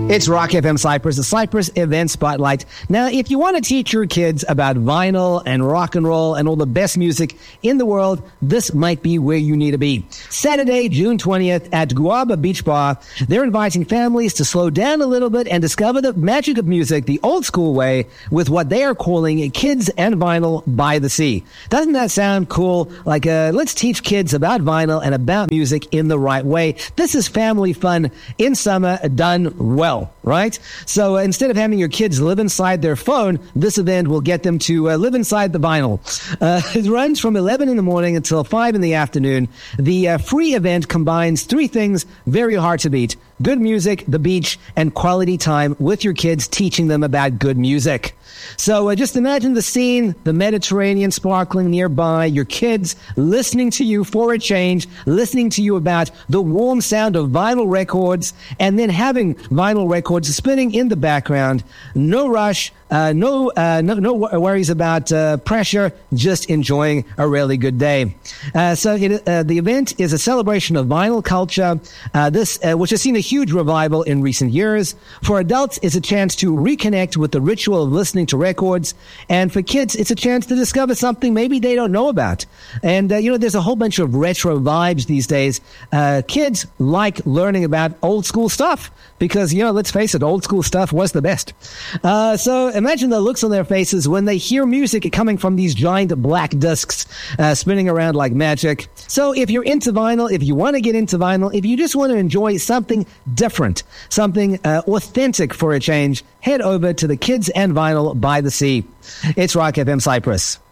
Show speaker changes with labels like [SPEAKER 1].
[SPEAKER 1] It's Rock FM Cyprus, the Cyprus Event Spotlight. Now, if you want to teach your kids about vinyl and rock and roll and all the best music in the world, this might be where you need to be. Saturday, June 20th at Guaba Beach Bar, they're inviting families to slow down a little bit and discover the magic of music the old school way with what they are calling Kids and Vinyl by the Sea. Doesn't that sound cool? Like, let's teach kids about vinyl and about music in the right way. This is family fun in summer done well. Right? So instead of having your kids live inside their phone, this event will get them to live inside the vinyl. It runs from 11 in the morning until 5 in the afternoon. The free event combines three things very hard to beat: good music, the beach, and quality time with your kids, teaching them about good music. So just imagine the scene, the Mediterranean sparkling nearby, your kids listening to you for a change, listening to you about the warm sound of vinyl records, and then having vinyl records spinning in the background. No rush, no worries about pressure, just enjoying a really good day. The event is a celebration of vinyl culture, which has seen a huge revival in recent years. For adults, it's a chance to reconnect with the ritual of listening to records, and for kids, it's a chance to discover something maybe they don't know about. And there's a whole bunch of retro vibes these days. Kids like learning about old school stuff because, let's face it, old school stuff was the best. So imagine the looks on their faces when they hear music coming from these giant black discs spinning around like magic. So if you're into vinyl, if you want to get into vinyl, if you just want to enjoy something different, something authentic for a change, head over to the Kids and Vinyl by the Sea. It's Rock FM Cyprus.